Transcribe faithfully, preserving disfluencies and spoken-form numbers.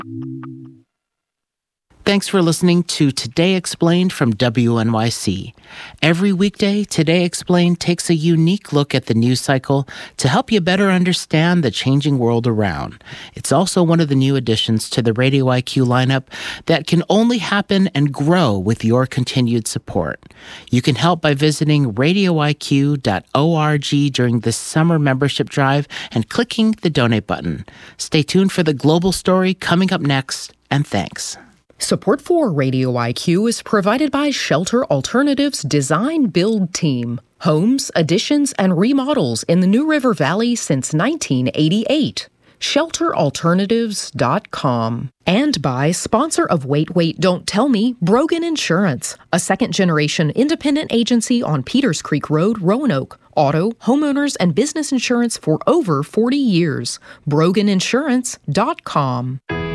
Thanks for listening to Today Explained from W N Y C. Every weekday, Today Explained takes a unique look at the news cycle to help you better understand the changing world around. It's also one of the new additions to the Radio I Q lineup that can only happen and grow with your continued support. You can help by visiting radio I Q dot org during this summer membership drive and clicking the donate button. Stay tuned for the global story coming up next, and thanks. Support for Radio I Q is provided by Shelter Alternatives Design Build Team. Homes, additions, and remodels in the New River Valley since nineteen eighty-eight. shelter alternatives dot com. And by sponsor of Wait, Wait, Don't Tell Me, Brogan Insurance, a second-generation independent agency on Peters Creek Road, Roanoke. Auto, homeowners, and business insurance for over forty years. brogan insurance dot com.